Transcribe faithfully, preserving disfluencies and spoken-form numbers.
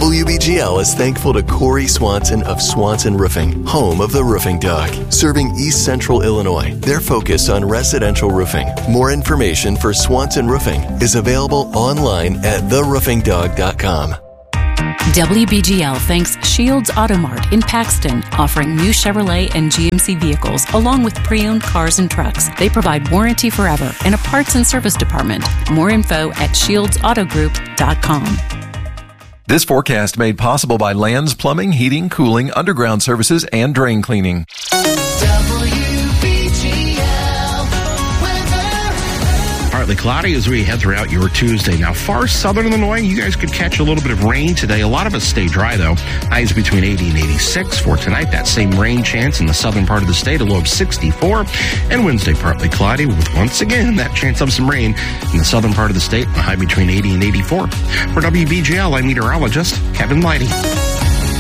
W B G L is thankful to Corey Swanson of Swanson Roofing, home of the Roofing Dog, serving East Central Illinois. Their focus on residential roofing. More information for Swanson Roofing is available online at the roofing dog dot com. W B G L thanks Shields Auto Mart in Paxton, offering new Chevrolet and G M C vehicles along with pre-owned cars and trucks. They provide warranty forever and a parts and service department. More info at shields auto group dot com. This forecast made possible by Lands Plumbing, Heating, Cooling, Underground Services, and Drain Cleaning. Partly cloudy as we head throughout your Tuesday. Now, far southern Illinois, you guys could catch a little bit of rain today. A lot of us stay dry, though. Highs between eighty and eighty-six for tonight. That same rain chance in the southern part of the state, a low of sixty-four. And Wednesday, partly cloudy with, once again, that chance of some rain in the southern part of the state, a high between eighty and eighty-four. For W B G L, I'm meteorologist Kevin Lighty.